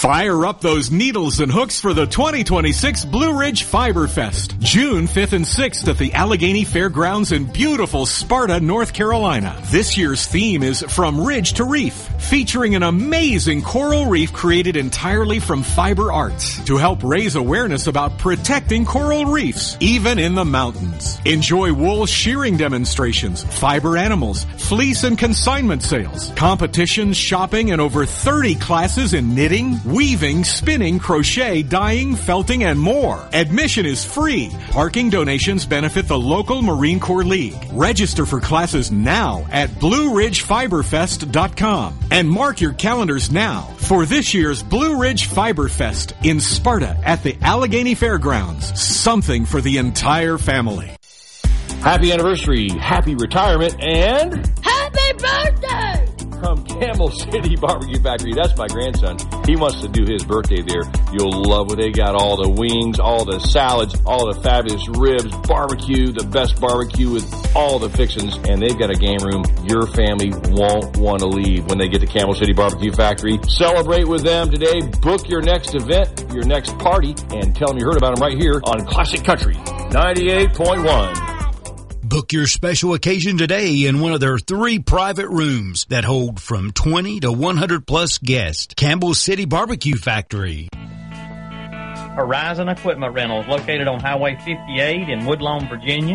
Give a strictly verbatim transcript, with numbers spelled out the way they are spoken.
Fire up those needles and hooks for the twenty twenty-six Blue Ridge Fiber Fest, June fifth and sixth at the Allegheny Fairgrounds in beautiful Sparta, North Carolina. This year's theme is From Ridge to Reef, featuring an amazing coral reef created entirely from fiber arts to help raise awareness about protecting coral reefs, even in the mountains. Enjoy wool shearing demonstrations, fiber animals, fleece and consignment sales, competitions, shopping, and over thirty classes in knitting, weaving, spinning, crochet, dyeing, felting, and more. Admission is free. Parking donations benefit the local Marine Corps League. Register for classes now at blue ridge fiber fest dot com and mark your calendars now for this year's Blue Ridge Fiber Fest in Sparta at the Allegheny Fairgrounds. Something for the entire family. Happy anniversary, happy retirement, and happy birthday! From Camel City Barbecue Factory. That's my grandson. He wants to do his birthday there. You'll love what they got. All the wings, all the salads, all the fabulous ribs, barbecue, the best barbecue with all the fixings. And they've got a game room your family won't want to leave when they get to Camel City Barbecue Factory. Celebrate with them today. Book your next event, your next party, and tell them you heard about them right here on Classic Country ninety-eight point one. Book your special occasion today in one of their three private rooms that hold from twenty to one hundred plus guests. Campbell City Barbecue Factory. Horizon Equipment Rentals, located on Highway fifty-eight in Woodlawn, Virginia.